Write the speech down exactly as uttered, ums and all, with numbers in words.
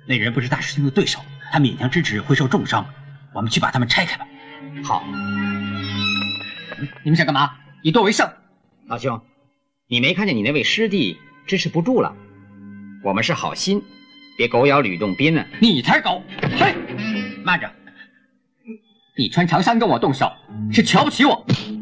那人不是大师兄的对手，他勉强支持会受重伤。我们去把他们拆开吧。 好。 你们想干嘛？以多为胜。 老兄，你没看见你那位师弟支持不住了？我们是好心，别狗咬吕洞宾啊！ 你才狗！嘿， 慢着， 你穿长衫跟我动手，是瞧不起我。